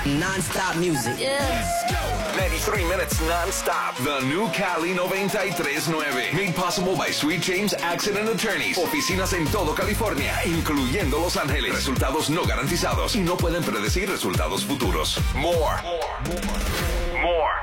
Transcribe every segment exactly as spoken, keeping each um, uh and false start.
Non-stop music. Yeah. ninety-three minutes non-stop. The new Cali noventa y tres punto nueve. Made possible by Sweet James Accident Attorneys. Oficinas en todo California, incluyendo Los Ángeles. Resultados no garantizados y no pueden predecir resultados futuros. More. More. More. More.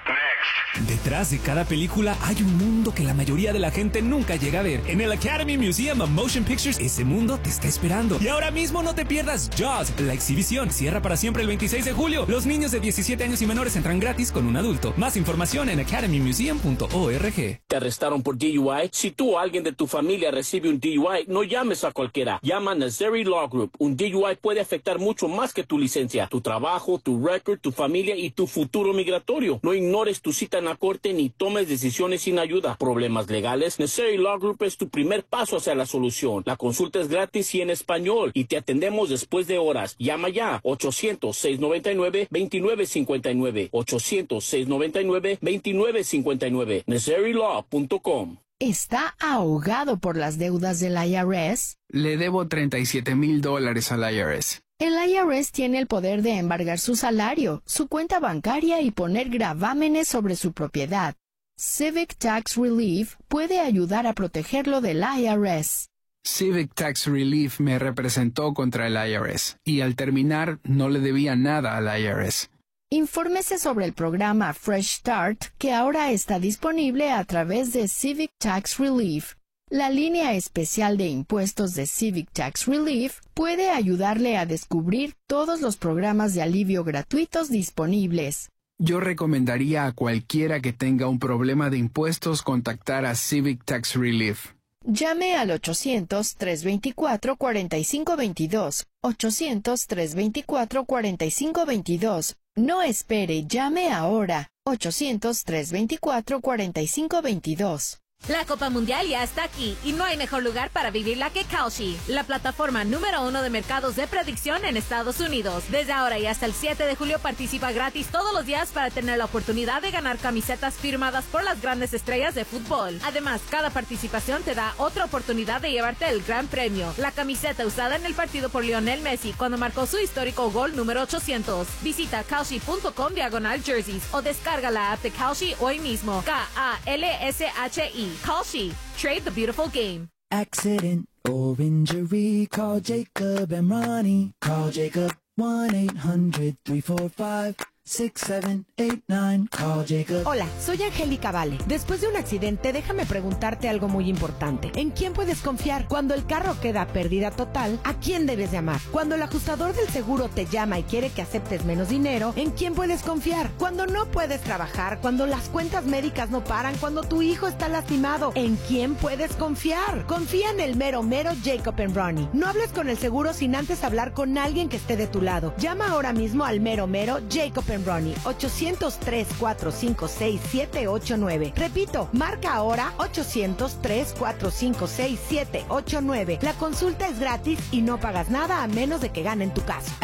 Next. Detrás de cada película hay un mundo que la mayoría de la gente nunca llega a ver. En el Academy Museum of Motion Pictures, ese mundo te está esperando. Y ahora mismo no te pierdas Jaws. La exhibición cierra para siempre el veintiséis de julio. Los niños de diecisiete años y menores entran gratis con un adulto. Más información en academy museum punto org. ¿Te arrestaron por D U I? Si tú o alguien de tu familia recibe un D U I, no llames a cualquiera. Llama a Nazeri Law Group. Un D U I puede afectar mucho más que tu licencia, tu trabajo, tu record, tu familia y tu futuro migratorio. No ignores tu cita en la corte ni tomes decisiones sin ayuda. Problemas legales, Nazeri Law Group es tu primer paso hacia la solución. La consulta es gratis y en español y te atendemos después de horas. Llama ya ochocientos, seiscientos noventa y nueve, veintinueve cincuenta y nueve. ochocientos, seiscientos noventa y nueve, veintinueve cincuenta y nueve. nazeri law punto com. ¿Está ahogado por las deudas del I R S? Le debo treinta y siete mil dólares al I R S. El I R S tiene el poder de embargar su salario, su cuenta bancaria y poner gravámenes sobre su propiedad. Civic Tax Relief puede ayudar a protegerlo del I R S. Civic Tax Relief me representó contra el I R S y al terminar no le debía nada al I R S. Infórmese sobre el programa Fresh Start que ahora está disponible a través de Civic Tax Relief. La línea especial de impuestos de Civic Tax Relief puede ayudarle a descubrir todos los programas de alivio gratuitos disponibles. Yo recomendaría a cualquiera que tenga un problema de impuestos contactar a Civic Tax Relief. Llame al ochocientos, trescientos veinticuatro, cuarenta y cinco veintidós. ochocientos, trescientos veinticuatro, cuarenta y cinco veintidós. No espere, llame ahora. ochocientos, trescientos veinticuatro, cuarenta y cinco veintidós. La Copa Mundial ya está aquí y no hay mejor lugar para vivirla que Kalshi, la plataforma número uno de mercados de predicción en Estados Unidos. Desde ahora y hasta el siete de julio participa gratis todos los días para tener la oportunidad de ganar camisetas firmadas por las grandes estrellas de fútbol. Además, cada participación te da otra oportunidad de llevarte el gran premio, la camiseta usada en el partido por Lionel Messi cuando marcó su histórico gol número ochocientos. Visita kalshi punto com diagonal jerseys o descarga la app de Kalshi hoy mismo. K A L S H I. Kalshi. Trade the beautiful game. Accident or injury, call Jacob and Ronnie. Call Jacob one eight hundred, three four five, six seven eight nine. Call Jacob. Hola, soy Angélica Vale. Después de un accidente, déjame preguntarte algo muy importante. ¿En quién puedes confiar? Cuando el carro queda pérdida total, ¿a quién debes llamar? Cuando el ajustador del seguro te llama y quiere que aceptes menos dinero, ¿en quién puedes confiar? Cuando no puedes trabajar, cuando las cuentas médicas no paran, cuando tu hijo está lastimado, ¿en quién puedes confiar? Confía en el mero mero Jacob and Ronnie. No hables con el seguro sin antes hablar con alguien que esté de tu lado. Llama ahora mismo al mero mero Jacob and Ronnie. ochocientos, tres cuatro cinco seis, siete ocho nueve. Repito, marca ahora ochocientos, tres cuatro cinco seis, siete ocho nueve. La consulta es gratis y no pagas nada a menos de que ganen tu caso.